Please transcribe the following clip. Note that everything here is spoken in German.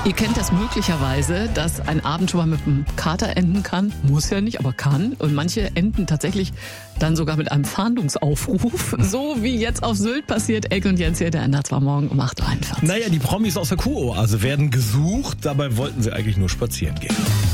Ihr kennt das möglicherweise, dass ein Abend schon mal mit einem Kater enden kann. Muss ja nicht, aber kann. Und manche enden tatsächlich dann sogar mit einem Fahndungsaufruf. So wie jetzt auf Sylt passiert. Elke und Jens hier, der ändert zwar morgen um 8.41 Uhr. Naja, die Promis aus der Kuroase werden gesucht. Dabei wollten sie eigentlich nur spazieren gehen.